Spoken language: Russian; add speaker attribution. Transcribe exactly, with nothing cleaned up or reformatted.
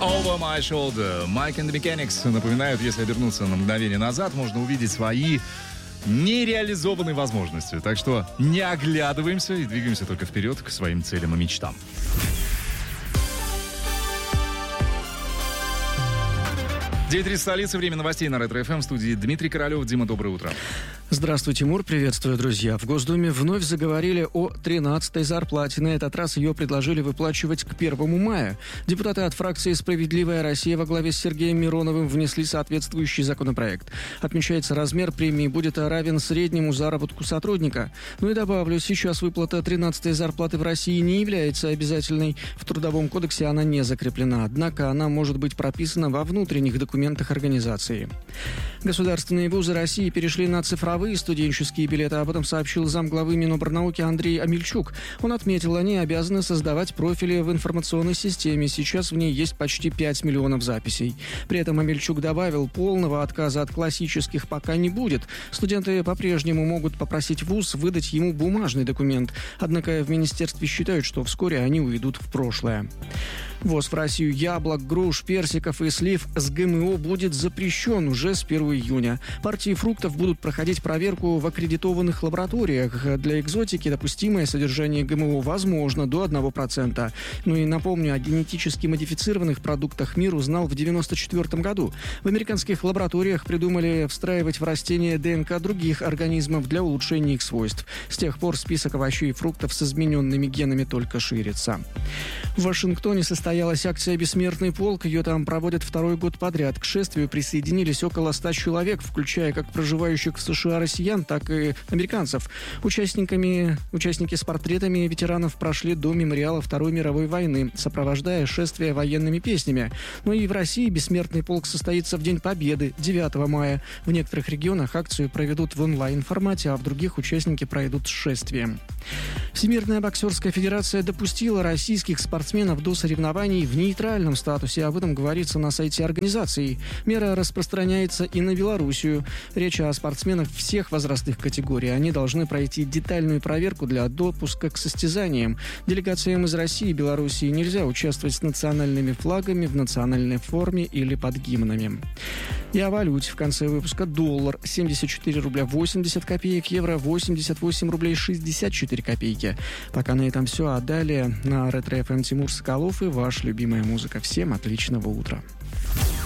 Speaker 1: Over My Shoulder. Mike and the Mechanics напоминают, если обернуться на мгновение назад, можно увидеть свои нереализованные возможности. Так что не оглядываемся и двигаемся только вперед к своим целям и мечтам. девять тридцать столица, время новостей на Ретро-ФМ. В студии Дмитрий Королев. Дима, доброе утро.
Speaker 2: Здравствуй, Тимур. Приветствую, друзья. В Госдуме вновь заговорили о тринадцатой зарплате. На этот раз ее предложили выплачивать к первому мая. Депутаты от фракции «Справедливая Россия» во главе с Сергеем Мироновым внесли соответствующий законопроект. Отмечается, размер премии будет равен среднему заработку сотрудника. Ну и добавлю, сейчас выплата тринадцатой зарплаты в России не является обязательной. В Трудовом кодексе она не закреплена. Однако она может быть прописана во внутренних документах организации. Государственные вузы России перешли на цифровые студенческие билеты. Об этом сообщил замглавы Миноборнауки Андрей Амельчук. Он отметил, они обязаны создавать профили в информационной системе. Сейчас в ней есть почти пять миллионов записей. При этом Амельчук добавил, полного отказа от классических пока не будет. Студенты по-прежнему могут попросить вуз выдать ему бумажный документ. Однако в министерстве считают, что вскоре они уйдут в прошлое. Ввоз в Россию яблок, груш, персиков и слив с ГМО будет запрещен уже с первого июня. Партии фруктов будут проходить проверку в аккредитованных лабораториях. Для экзотики допустимое содержание ГМО возможно до одного процента. Ну и напомню, о генетически модифицированных продуктах мир узнал в девяносто четвёртом году. В американских лабораториях придумали встраивать в растения ДНК других организмов для улучшения их свойств. С тех пор список овощей и фруктов с измененными генами только ширится. В Вашингтоне состоялась акция «Бессмертный полк». Ее там проводят второй год подряд. К шествию присоединились около ста человек, включая как проживающих в США россиян, так и американцев. Участниками, участники с портретами ветеранов прошли до мемориала Второй мировой войны, сопровождая шествие военными песнями. Ну и в России «Бессмертный полк» состоится в День Победы, девятого мая. В некоторых регионах акцию проведут в онлайн-формате, а в других участники пройдут с шествием. Всемирная боксерская федерация допустила российских спортсменов до соревнований в нейтральном статусе. Об этом говорится на сайте организации. Мера распространяется и на Белоруссию. Речь о спортсменах всех возрастных категорий. Они должны пройти детальную проверку для допуска к состязаниям. Делегациям из России и Белоруссии нельзя участвовать с национальными флагами в национальной форме или под гимнами. И о валюте. В конце выпуска доллар семьдесят четыре рубля восемьдесят копеек, евро восемьдесят восемь рублей шестьдесят четыре копейки. Пока на этом все, а далее на Ретро-ФМ Тимур Соколов и ваша любимая музыка. Всем отличного утра.